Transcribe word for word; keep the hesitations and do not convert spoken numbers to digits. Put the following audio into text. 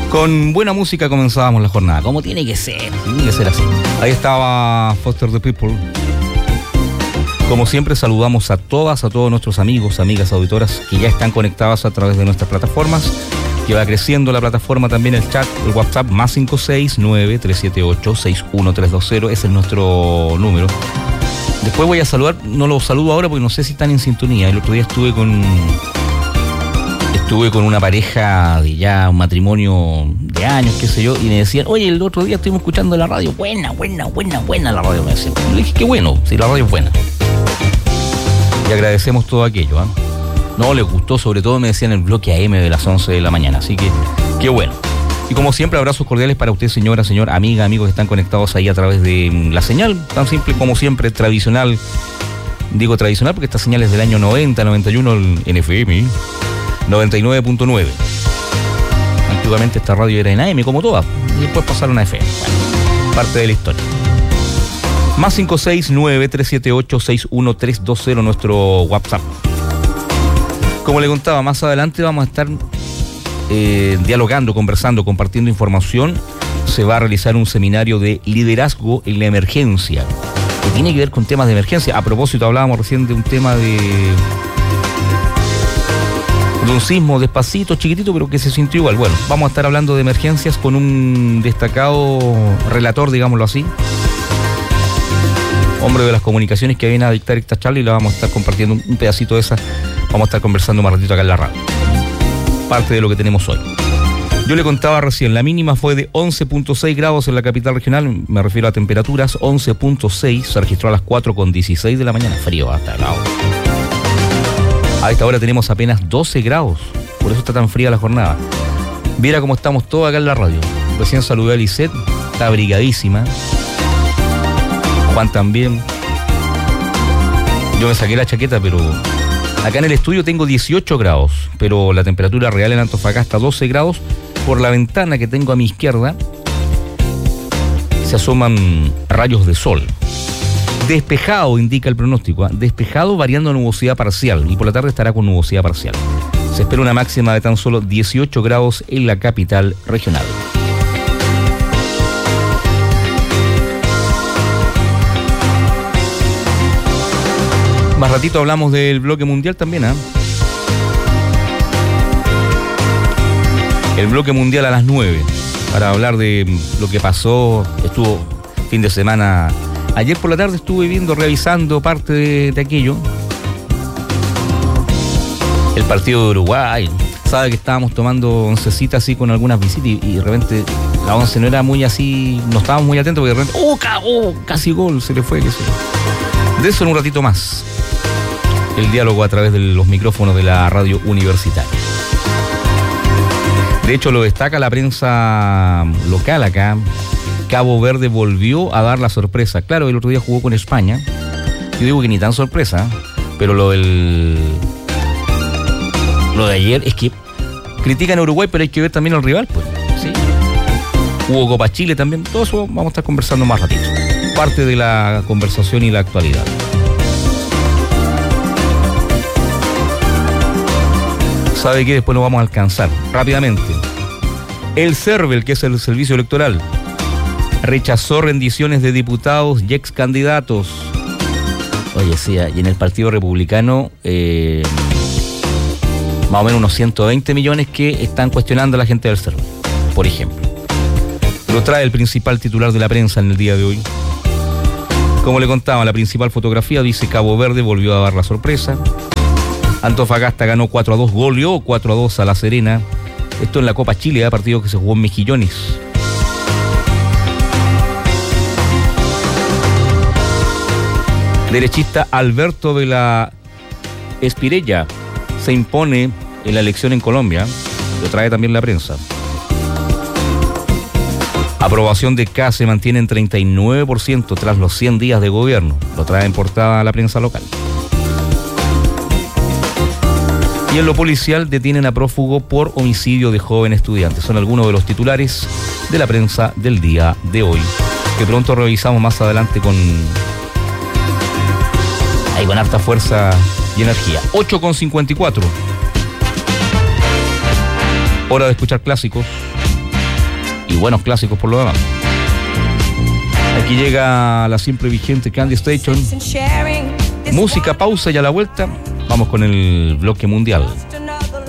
Con buena música comenzábamos la jornada, como tiene que ser, tiene que ser así. Ahí estaba Foster the People. Como siempre, saludamos a todas, a todos nuestros amigos, amigas auditoras que ya están conectadas a través de nuestras plataformas, que va creciendo la plataforma también, el chat, el WhatsApp, más cinco seis nueve tres siete ocho seis uno tres dos cero, ese es nuestro número. Después voy a saludar, no los saludo ahora porque no sé si están en sintonía. El otro día estuve con... Estuve con una pareja de ya un matrimonio de años, qué sé yo, y me decían, oye, el otro día estuvimos escuchando la radio, buena, buena, buena, buena la radio, me decían. Y le dije, qué bueno, si la radio es buena. Y agradecemos todo aquello, ¿eh? No, les gustó, sobre todo me decían el bloque A M de las once de la mañana, así que, qué bueno. Y como siempre, abrazos cordiales para usted, señora, señor, amiga, amigos que están conectados ahí a través de la señal, tan simple como siempre, tradicional. Digo tradicional porque esta señal es del año noventa, noventa y uno en F M, noventa y nueve punto nueve. Antiguamente esta radio era en A M como todas, y después pasaron a F M. Bueno, parte de la historia. Más cinco seis nueve tres siete ocho seis uno tres dos cero nuestro WhatsApp. Como le contaba, más adelante vamos a estar eh, dialogando, conversando, compartiendo información. Se va a realizar un seminario de liderazgo en la emergencia, que tiene que ver con temas de emergencia. A propósito, hablábamos recién de un tema de... de un sismo despacito, chiquitito, pero que se sintió igual. Bueno, vamos a estar hablando de emergencias con un destacado relator, digámoslo así, hombre de las comunicaciones, que viene a dictar esta charla, y la vamos a estar compartiendo un pedacito de esa. Vamos a estar conversando más ratito acá en la radio. Parte de lo que tenemos hoy. Yo le contaba recién, la mínima fue de once punto seis grados en la capital regional, me refiero a temperaturas, once punto seis, se registró a las cuatro con dieciséis de la mañana, frío hasta el lado. A esta hora tenemos apenas doce grados, por eso está tan fría la jornada. Viera cómo estamos todos acá en la radio. Recién saludé a Lisette, está abrigadísima. Juan también. Yo me saqué la chaqueta, pero acá en el estudio tengo dieciocho grados, pero la temperatura real en Antofagasta doce grados. Por la ventana que tengo a mi izquierda se asoman rayos de sol. Despejado, indica el pronóstico, ¿eh? Despejado, variando nubosidad parcial, y por la tarde estará con nubosidad parcial. Se espera una máxima de tan solo dieciocho grados en la capital regional. Más ratito hablamos del bloque mundial también, ¿eh? El bloque mundial a las nueve, para hablar de lo que pasó, estuvo fin de semana. Ayer por la tarde estuve viendo, revisando parte de, de aquello. El partido de Uruguay. Sabe que estábamos tomando oncecita así con algunas visitas y, y de repente la once no era muy así, no estábamos muy atentos porque de repente, ¡oh, oh casi gol! Se le fue, qué sé yo. De eso en un ratito más. El diálogo a través de los micrófonos de la radio universitaria. De hecho, lo destaca la prensa local acá. Cabo Verde volvió a dar la sorpresa. Claro, el otro día jugó con España. Yo digo que ni tan sorpresa, pero lo del... Lo de ayer es que critican a Uruguay, pero hay que ver también al rival, pues. ¿Sí? Hubo Copa Chile también. Todo eso vamos a estar conversando más ratito. Parte de la conversación y la actualidad. ¿Sabe qué? Después lo vamos a alcanzar rápidamente. El CERVEL, que es el Servicio Electoral, rechazó rendiciones de diputados y ex candidatos. Oye, sí, y en el Partido Republicano, eh, más o menos unos ciento veinte millones que están cuestionando a la gente del CERVEL, por ejemplo. Lo trae el principal titular de la prensa en el día de hoy. Como le contaba, la principal fotografía dice: Cabo Verde volvió a dar la sorpresa. Antofagasta ganó cuatro a dos, goleó cuatro a dos a La Serena. Esto en la Copa Chile, ¿eh? Partido que se jugó en Mejillones. Derechista Alberto de la Espirella se impone en la elección en Colombia. Lo trae también la prensa. Aprobación de K se mantiene en treinta y nueve por ciento tras los cien días de gobierno. Lo trae en portada la prensa local. Y en lo policial detienen a prófugo por homicidio de joven estudiante. Son algunos de los titulares de la prensa del día de hoy, que pronto revisamos más adelante con, ahí con harta fuerza y energía. ocho con cincuenta y cuatro. Hora de escuchar clásicos. y buenos clásicos por lo demás. Aquí llega la siempre vigente Candy Station. Música, pausa y a la vuelta vamos con el bloque mundial.